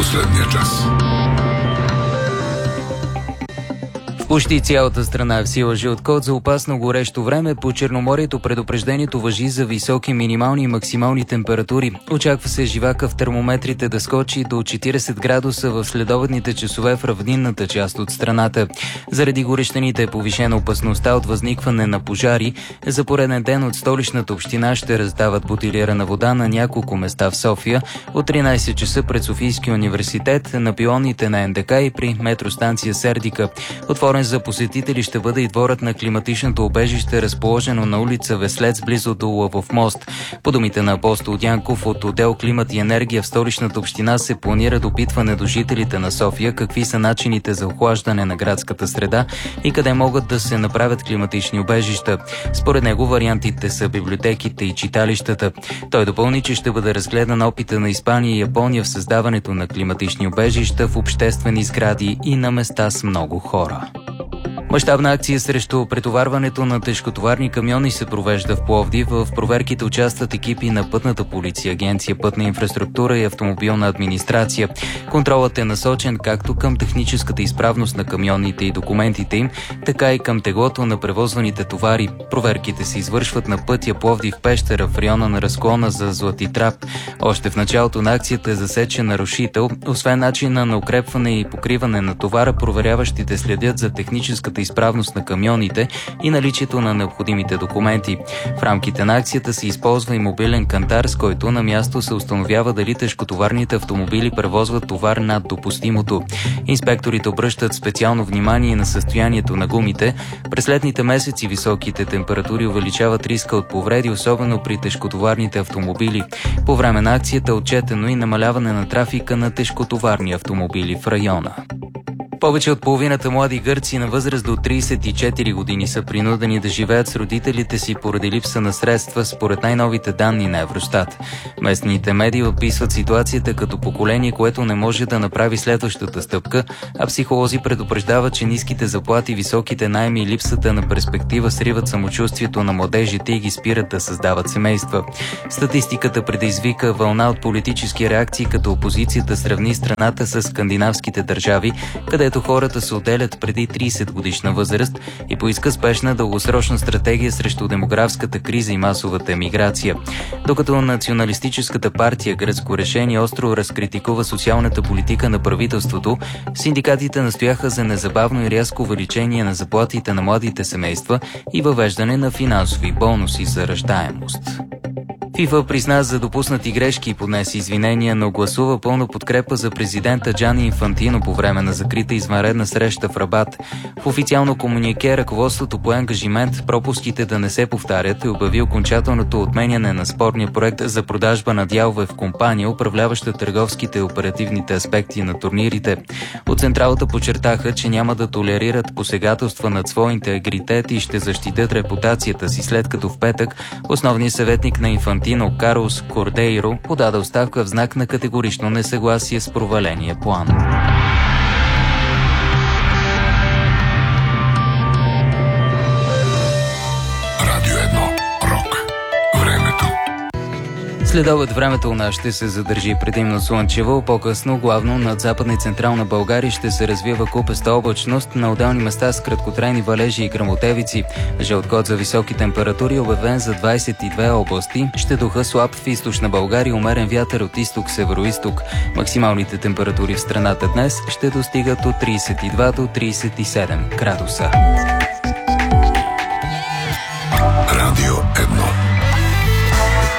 последния час. Почти цялата страна е в сила жълт код за опасно горещо време. По Черноморието предупреждението важи за високи минимални и максимални температури. Очаква се живака в термометрите да скочи до 40 градуса в следобедните часове в равнинната част от страната. Заради горещените е повишена опасността от възникване на пожари. За пореден ден от столичната община ще раздават бутилирана вода на няколко места в София. От 13 часа пред Софийския университет, на пилоните на НДК и при метростанция Сердика. Отворен за посетители ще бъде и дворът на климатичното убежище, разположено на улица Веслец, близо до Лъвов мост. По думите на Апостол Дянков от отдел Климат и енергия в столичната община се планира допитване до жителите на София какви са начините за охлаждане на градската среда и къде могат да се направят климатични убежища. Според него вариантите са библиотеките и читалищата. Той допълни, че ще бъде разгледан опита на Испания и Япония в създаването на климатични убежища в обществени сгради и на места с много хора. Мащабна акция срещу претоварването на тежкотоварни камиони се провежда в Пловдив. В проверките участват екипи на Пътната полиция, Агенция Пътна инфраструктура и Автомобилна администрация. Контролът е насочен както към техническата изправност на камионите и документите им, така и към теглото на превозваните товари. Проверките се извършват на пътя Пловдив-Пещера в района на разклона за Злати трап. Още в началото на акцията е засечен нарушител. Освен начина на укрепване и покриване на товара, проверяващите следят за техническата изправност на камионите и наличието на необходимите документи. В рамките на акцията се използва и мобилен кантар, с който на място се установява дали тежкотоварните автомобили превозват товар над допустимото. Инспекторите обръщат специално внимание на състоянието на гумите. През летните месеци високите температури увеличават риска от повреди, особено при тежкотоварните автомобили. По време на акцията е отчетено и намаляване на трафика на тежкотоварни автомобили в района. Повече от половината млади гърци на възраст до 34 години са принудени да живеят с родителите си поради липса на средства, според най-новите данни на Евростат. Местните медии описват ситуацията като поколение, което не може да направи следващата стъпка, а психолози предупреждават, че ниските заплати, високите наеми и липсата на перспектива сриват самочувствието на младежите и ги спират да създават семейства. Статистиката предизвика вълна от политически реакции, като опозицията сравни страната с скандинавските държави, където хората се отделят преди 30 годишна възраст и поиска спешна дългосрочна стратегия срещу демографската криза и масовата емиграция. Докато националистическата партия Гръцко решение остро разкритикува социалната политика на правителството, синдикатите настояха за незабавно и рязко увеличение на заплатите на младите семейства и въвеждане на финансови бонуси за раждаемост. ФИФА призна за допуснати грешки и поднесе извинения, но гласува пълна подкрепа за президента Джани Инфантино по време на закрита извънредна среща в Рабат. В официално комунике ръководството по ангажимент пропуските да не се повтарят и обяви окончателното отменяне на спорния проект за продажба на дялове в компания, управляваща търговските и оперативните аспекти на турнирите. От централата подчертаха, че няма да толерират посегателства над своя интегритет и ще защитят репутацията си, след като в петък основният съветник на Инфантино Карлос Кордейро подаде оставка в знак на категорично несъгласие с проваления план. Радио 1. Рок. Времето. Следобед времето у нас ще се задържи предимно слънчево, по-късно главно над западна и централна България ще се развива купеста облачност, на отделни места с краткотрайни валежи и гръмотевици. Жълт код за високи температури обявен за 22 области. Ще духа слаб в източна България, умерен вятър от изток-североизток. Максималните температури в страната днес ще достигат от 32 до 37 градуса.